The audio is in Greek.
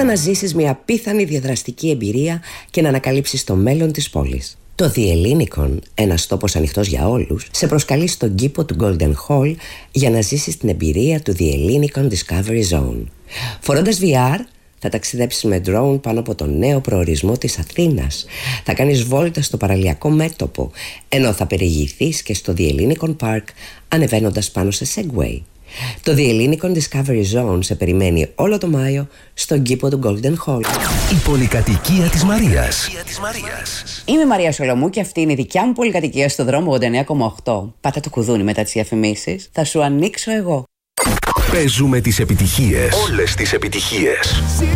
για να ζήσεις μια απίθανη διαδραστική εμπειρία και να ανακαλύψεις το μέλλον της πόλης. Το The Ellinikon, ένας τόπος ανοιχτός για όλους, σε προσκαλεί στον κήπο του Golden Hall για να ζήσεις την εμπειρία του The Ellinikon Discovery Zone. Φορώντας VR, θα ταξιδέψεις με drone πάνω από τον νέο προορισμό της Αθήνας. Θα κάνεις βόλτα στο παραλιακό μέτωπο, ενώ θα περιηγηθείς και στο The Ellinikon Park ανεβαίνοντας πάνω σε Segway. Το The Ellinikon Discovery Zone σε περιμένει όλο το Μάιο στον κήπο του Golden Hall. Η πολυκατοικία της Μαρίας. Είμαι Μαρία Σολομού και αυτή είναι η δικιά μου πολυκατοικία στο δρόμο 89,8. Πάτα το κουδούνι μετά τις διαφημίσεις. Θα σου ανοίξω εγώ. Παίζουμε τις επιτυχίες. Όλες τις επιτυχίες.